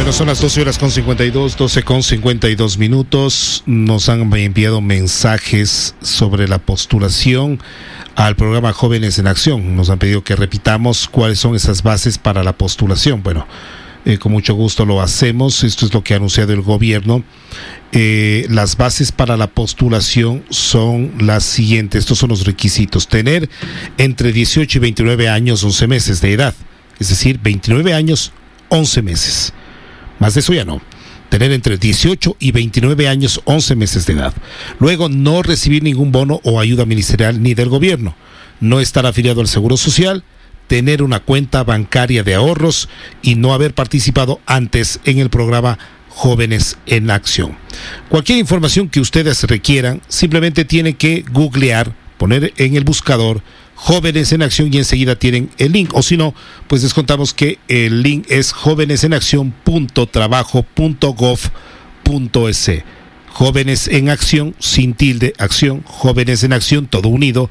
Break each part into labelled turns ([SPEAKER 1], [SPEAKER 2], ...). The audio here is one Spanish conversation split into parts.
[SPEAKER 1] Bueno, son las 12 con 52 minutos. Nos han enviado mensajes sobre la postulación al programa Jóvenes en Acción. Nos han pedido que repitamos cuáles son esas bases para la postulación. Bueno, con mucho gusto lo hacemos. Esto es lo que ha anunciado el gobierno. Las bases para la postulación son las siguientes. Estos son los requisitos: tener entre 18 y 29 años, 11 meses de edad. Es decir, 29 años, 11 meses. Más de eso ya no. Tener entre 18 y 29 años, 11 meses de edad. Luego, no recibir ningún bono o ayuda ministerial ni del gobierno. No estar afiliado al Seguro Social. Tener una cuenta bancaria de ahorros y no haber participado antes en el programa Jóvenes en Acción. Cualquier información que ustedes requieran, simplemente tienen que googlear, poner en el buscador Jóvenes en Acción y enseguida tienen el link. O si no, pues les contamos que el link es jovenesenaccion.trabajo.gov.es. Jóvenes en Acción, sin tilde, acción, Jóvenes en Acción, todo unido,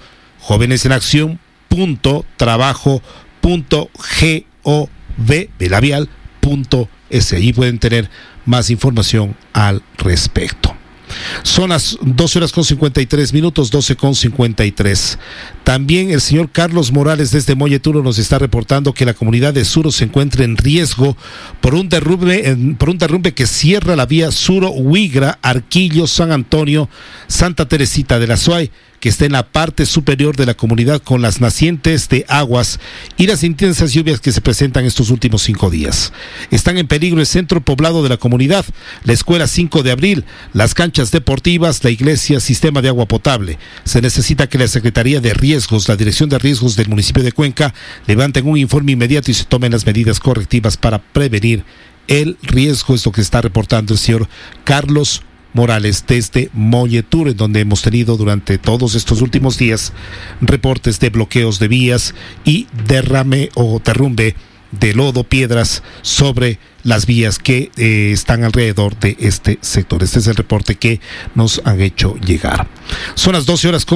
[SPEAKER 1] jovenesenaccion.trabajo.gov.es. Ahí pueden tener más información al respecto. Son las 12:53, 12:53. También el señor Carlos Morales desde Molleturo nos está reportando que la comunidad de Suro se encuentra en riesgo por un derrumbe que cierra la vía Suro-Huigra, Arquillo, San Antonio, Santa Teresita de la Suay, que está en la parte superior de la comunidad con las nacientes de aguas y las intensas lluvias que se presentan estos últimos 5 días. Están en peligro el centro poblado de la comunidad, la escuela 5 de abril, las canchas deportivas, la iglesia, sistema de agua potable. Se necesita que la Secretaría de Riesgos, la Dirección de Riesgos del municipio de Cuenca, levanten un informe inmediato y se tomen las medidas correctivas para prevenir el riesgo. Es lo que está reportando el señor Carlos Morales desde Molleturo, en donde hemos tenido durante todos estos últimos días reportes de bloqueos de vías y derrame o derrumbe de lodo, piedras sobre las vías que están alrededor de este sector. Este es el reporte que nos han hecho llegar. Son las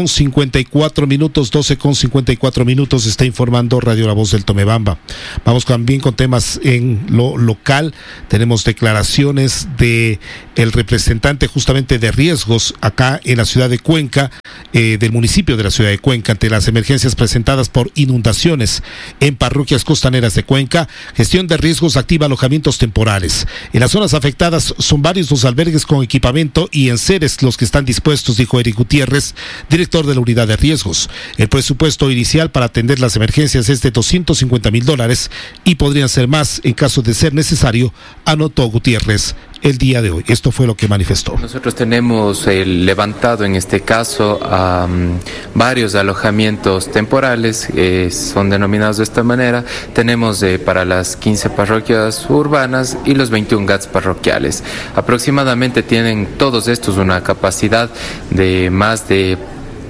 [SPEAKER 1] 12:54, 12:54, está informando Radio La Voz del Tomebamba. Vamos también con temas en lo local. Tenemos declaraciones de el representante justamente de riesgos acá en la ciudad de Cuenca, del municipio de la ciudad de Cuenca, ante las emergencias presentadas por inundaciones en parroquias costaneras de Cuenca. Gestión de riesgos activa alojamientos temporales. En las zonas afectadas son varios los albergues con equipamiento y enseres los que están dispuestos, dijo Eric Gutiérrez, director de la unidad de riesgos. El presupuesto inicial para atender las emergencias es de $250,000 y podrían ser más en caso de ser necesario, anotó Gutiérrez el día de hoy. Esto fue lo que manifestó.
[SPEAKER 2] Nosotros tenemos levantado en este caso varios alojamientos temporales, son denominados de esta manera. Tenemos para las 15 parroquias urbanas y los 21 GATS parroquiales. Aproximadamente tienen todos estos una capacidad de más de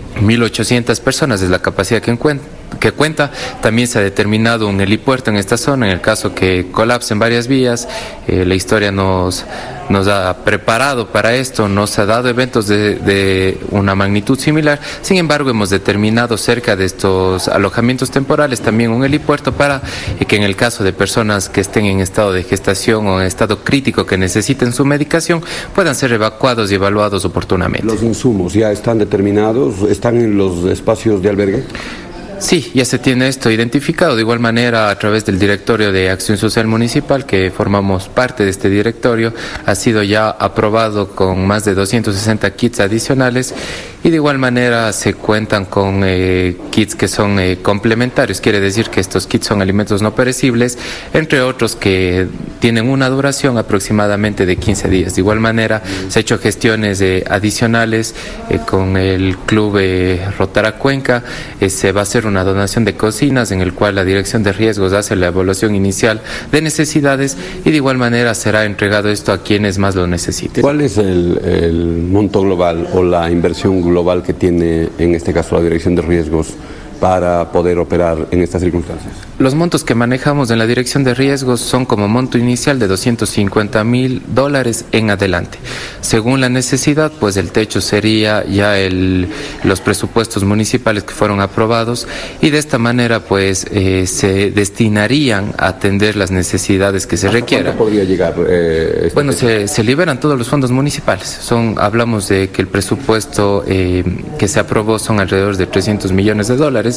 [SPEAKER 2] 1.800 personas, es la capacidad que cuenta. También se ha determinado un helipuerto en esta zona en el caso que colapsen varias vías. La historia nos ha preparado para esto, nos ha dado eventos de una magnitud similar. Sin embargo, hemos determinado cerca de estos alojamientos temporales también un helipuerto para que en el caso de personas que estén en estado de gestación o en estado crítico que necesiten su medicación puedan ser evacuados y evaluados oportunamente.
[SPEAKER 3] ¿Los insumos ya están determinados? ¿Están en los espacios de albergue?
[SPEAKER 2] Sí, ya se tiene esto identificado. De igual manera, a través del Directorio de Acción Social Municipal, que formamos parte de este directorio, ha sido ya aprobado con más de 260 kits adicionales y de igual manera se cuentan con kits que son complementarios. Quiere decir que estos kits son alimentos no perecibles, entre otros que tienen una duración aproximadamente de 15 días. De igual manera, se han hecho gestiones adicionales con el Club Rotara Cuenca. Se va a hacer una donación de cocinas en el cual la Dirección de Riesgos hace la evaluación inicial de necesidades y de igual manera será entregado esto a quienes más lo necesiten.
[SPEAKER 3] ¿Cuál es el monto global o la inversión global que tiene en este caso la Dirección de Riesgos para poder operar en estas circunstancias?
[SPEAKER 2] Los montos que manejamos en la dirección de riesgos son como monto inicial de $250,000 en adelante. Según la necesidad, pues el techo sería ya los presupuestos municipales que fueron aprobados, y de esta manera pues se destinarían a atender las necesidades que se requieran.
[SPEAKER 3] ¿Cuánto podría llegar?
[SPEAKER 2] Bueno, se liberan todos los fondos municipales. Hablamos de que el presupuesto que se aprobó son alrededor de $300 millones.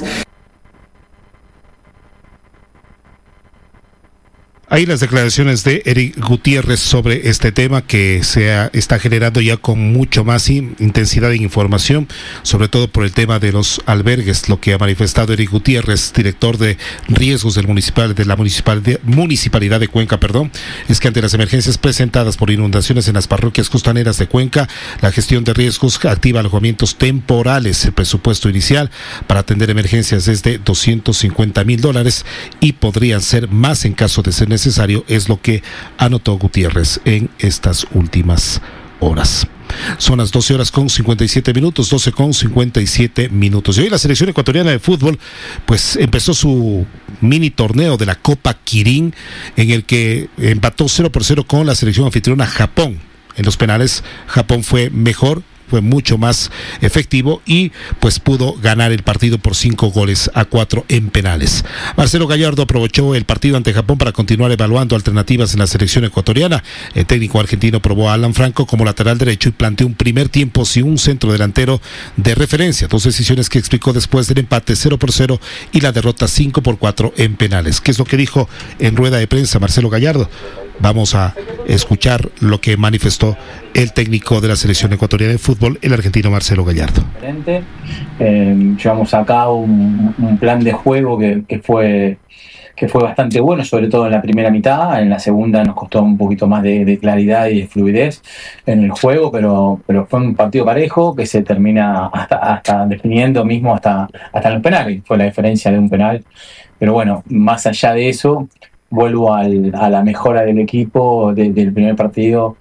[SPEAKER 1] Ahí las declaraciones de Eric Gutiérrez sobre este tema que está generando ya con mucho más intensidad en información, sobre todo por el tema de los albergues. Lo que ha manifestado Eric Gutiérrez, director de riesgos de la municipalidad de Cuenca, es que ante las emergencias presentadas por inundaciones en las parroquias costaneras de Cuenca, la gestión de riesgos activa alojamientos temporales. El presupuesto inicial para atender emergencias es de $250,000 y podrían ser más en caso de ser necesario, es lo que anotó Gutiérrez en estas últimas horas. Son las 12:57, 12:57. Y hoy la selección ecuatoriana de fútbol pues empezó su mini torneo de la Copa Kirin, en el que empató 0-0 con la selección anfitriona Japón. En los penales Japón fue mejor, fue mucho más efectivo y pues pudo ganar el partido por 5-4 en penales. Marcelo Gallardo aprovechó el partido ante Japón para continuar evaluando alternativas en la selección ecuatoriana. El técnico argentino probó a Alan Franco como lateral derecho y planteó un primer tiempo sin un centro delantero de referencia. 2 decisiones que explicó después del empate 0-0 y la derrota 5-4 en penales. ¿Qué es lo que dijo en rueda de prensa Marcelo Gallardo? Vamos a escuchar lo que manifestó el técnico de la selección ecuatoriana de fútbol, el argentino Marcelo Gallardo.
[SPEAKER 4] Llevamos a cabo un plan de juego que fue bastante bueno, sobre todo en la primera mitad. En la segunda nos costó un poquito más de claridad y de fluidez en el juego, pero fue un partido parejo que se termina hasta definiendo mismo hasta los penales. Fue la diferencia de un penal. Pero bueno, más allá de eso, vuelvo a la mejora del equipo del primer partido,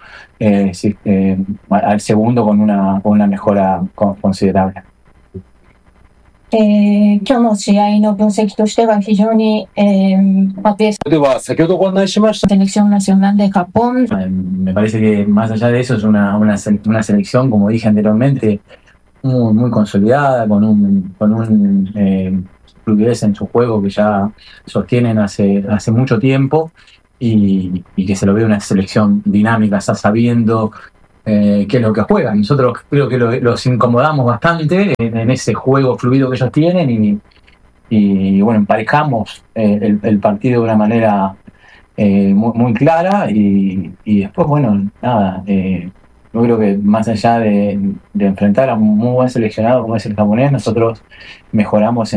[SPEAKER 4] al segundo con una mejora considerable.
[SPEAKER 5] 今日の試合の分析としては非常に、ベース
[SPEAKER 4] では先ほどご案内しました
[SPEAKER 5] Selección Nacional de Japón.
[SPEAKER 4] Me parece que más allá de eso es una selección, como dije anteriormente, muy consolidada, con un fluidez en su juego que ya sostienen hace mucho tiempo, y que se lo ve una selección dinámica, está sabiendo qué es lo que juegan. Nosotros creo que los incomodamos bastante en ese juego fluido que ellos tienen, y bueno, emparejamos el partido de una manera muy clara, y después, bueno, nada, yo creo que más allá de enfrentar a un muy buen seleccionado como es el japonés, nosotros mejoramos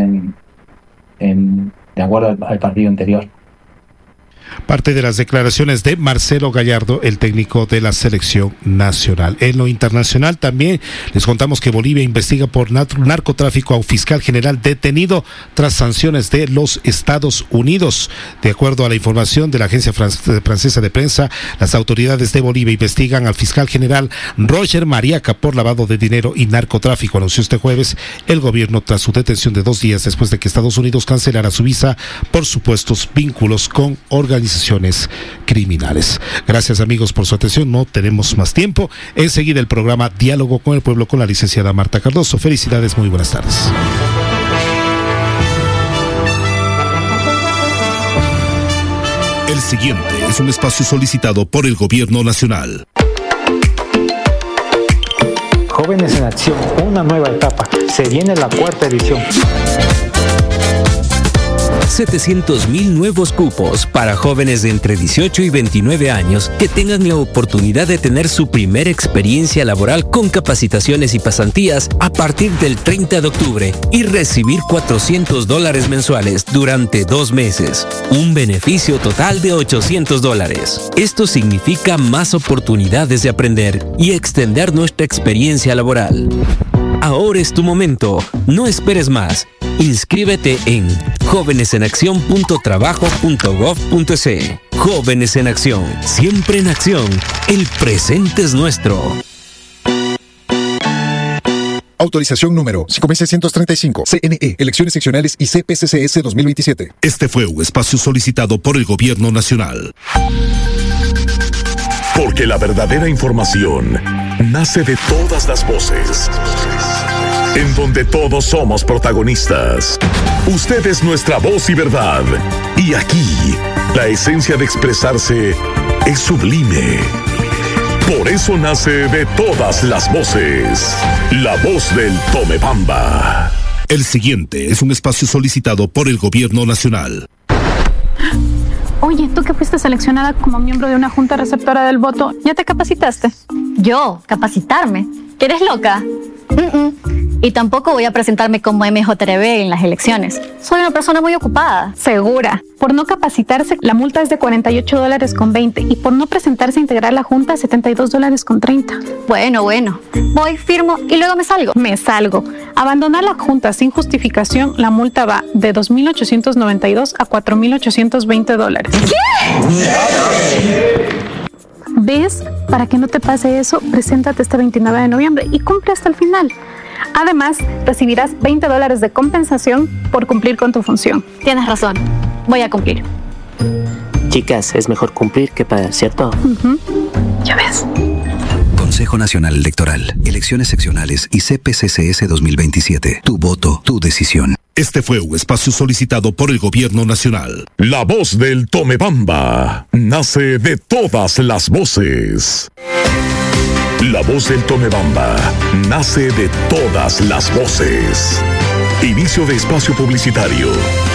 [SPEAKER 4] de acuerdo al partido anterior.
[SPEAKER 1] Parte de las declaraciones de Marcelo Gallardo, el técnico de la selección nacional. En lo internacional también les contamos que Bolivia investiga por narcotráfico a un fiscal general detenido tras sanciones de los Estados Unidos. De acuerdo a la información de la agencia francesa de prensa, las autoridades de Bolivia investigan al fiscal general Roger Mariaca por lavado de dinero y narcotráfico, anunció este jueves el gobierno tras su detención de 2 días después de que Estados Unidos cancelara su visa por supuestos vínculos con organizaciones criminales. Gracias, amigos, por su atención. No tenemos más tiempo. Enseguida el programa Diálogo con el Pueblo con la licenciada Marta Cardoso. Felicidades, muy buenas tardes.
[SPEAKER 6] El siguiente es un espacio solicitado por el Gobierno Nacional.
[SPEAKER 7] Jóvenes en Acción, una nueva etapa. Se viene la 4ª edición.
[SPEAKER 8] 700,000 nuevos cupos para jóvenes de entre 18 y 29 años que tengan la oportunidad de tener su primera experiencia laboral con capacitaciones y pasantías a partir del 30 de octubre y recibir $400 mensuales durante 2 meses. Un beneficio total de $800. Esto significa más oportunidades de aprender y extender nuestra experiencia laboral. Ahora es tu momento. No esperes más. Inscríbete en jovenesenaccion.trabajo.gov.es. Jóvenes en Acción. Siempre en acción. El presente es nuestro.
[SPEAKER 9] Autorización número 5635. CNE, Elecciones Seccionales y CPCCS 2027.
[SPEAKER 6] Este fue un espacio solicitado por el Gobierno Nacional. Porque la verdadera información nace de todas las voces. En donde todos somos protagonistas. Usted es nuestra voz y verdad. Y aquí, la esencia de expresarse es sublime. Por eso nace de todas las voces. La voz del Tomebamba. El siguiente es un espacio solicitado por el Gobierno Nacional.
[SPEAKER 10] Oye, tú que fuiste seleccionada como miembro de una junta receptora del voto, ¿ya te capacitaste?
[SPEAKER 11] ¿Yo? ¿Capacitarme? ¿Que eres loca? Y tampoco voy a presentarme como MJRB en las elecciones. Soy una persona muy ocupada.
[SPEAKER 10] Segura. Por no capacitarse, la multa es de $48.20 y por no presentarse a integrar la junta, $72.30.
[SPEAKER 11] Bueno. Voy, firmo y luego me salgo.
[SPEAKER 10] Me salgo. Abandonar la junta sin justificación, la multa va de $2.892 a $4.820. ¿Qué? ¿Ves? Para que no te pase eso, preséntate este 29 de noviembre y cumple hasta el final. Además, recibirás $20 de compensación por cumplir con tu función.
[SPEAKER 11] Tienes razón. Voy a cumplir.
[SPEAKER 12] Chicas, es mejor cumplir que pagar, ¿cierto?
[SPEAKER 10] Ya ves.
[SPEAKER 13] Consejo Nacional Electoral, Elecciones Seccionales y CPCCS 2027. Tu voto, tu decisión.
[SPEAKER 6] Este fue un espacio solicitado por el Gobierno Nacional. La voz del Tomebamba nace de todas las voces. La voz del Tomebamba nace de todas las voces. Inicio de espacio publicitario.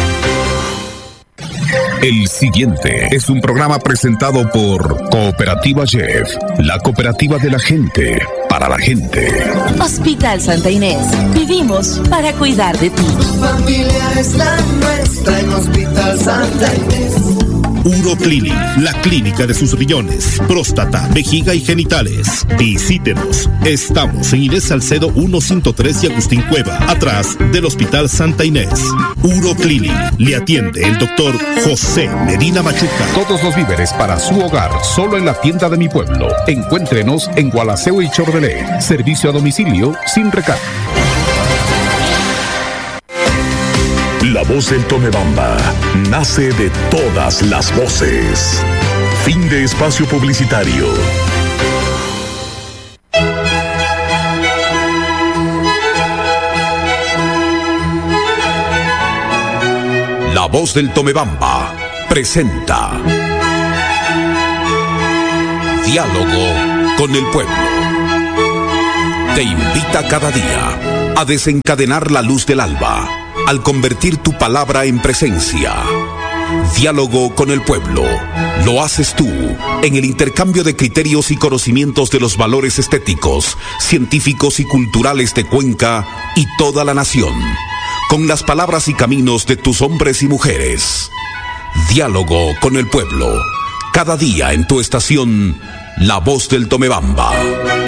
[SPEAKER 6] El siguiente es un programa presentado por Cooperativa Jeff, la cooperativa de la gente, para la gente.
[SPEAKER 14] Hospital Santa Inés. Vivimos para cuidar de ti.
[SPEAKER 15] Tu familia es la nuestra en Hospital Santa Inés.
[SPEAKER 6] Uroclinic, la clínica de sus riñones, próstata, vejiga y genitales. Visítenos. Estamos en Inés Salcedo 103 y Agustín Cueva, atrás del Hospital Santa Inés. Uroclinic. Le atiende el doctor José Medina Machuca.
[SPEAKER 16] Todos los víveres para su hogar, solo en la tienda de mi pueblo. Encuéntrenos en Gualaceo y Chordelé. Servicio a domicilio sin recargo.
[SPEAKER 6] La voz del Tomebamba nace de todas las voces. Fin de espacio publicitario. La voz del Tomebamba presenta Diálogo con el pueblo. Te invita cada día a desencadenar la luz del alba al convertir tu palabra en presencia. Diálogo con el pueblo. Lo haces tú en el intercambio de criterios y conocimientos de los valores estéticos, científicos y culturales de Cuenca y toda la nación, con las palabras y caminos de tus hombres y mujeres. Diálogo con el pueblo. Cada día en tu estación, La Voz del Tomebamba.